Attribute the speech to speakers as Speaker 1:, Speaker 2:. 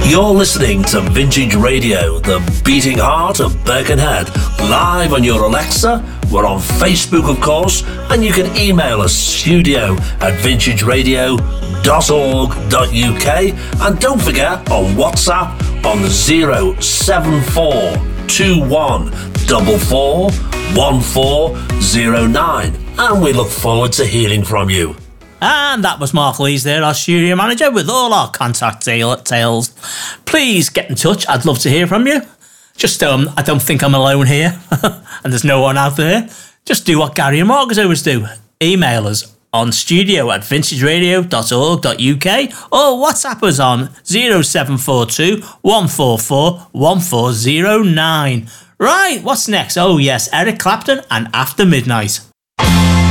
Speaker 1: You're listening to Vintage Radio, the beating heart of Birkenhead, live on your Alexa. We're on Facebook, of course, and you can email us studio@vintageradio.org.uk, and don't forget on WhatsApp on 07421441409, and we look forward to hearing from you.
Speaker 2: And that was Mark Lees there, our studio manager, with all our contact details. Please get in touch. I'd love to hear from you. Just, I don't think I'm alone here, and there's no one out there. Just do what Gary and Marcus always do. Email us on studio@vintageradio.org.uk or WhatsApp us on 0742 144 1409. Right, what's next? Oh yes, Eric Clapton and After Midnight.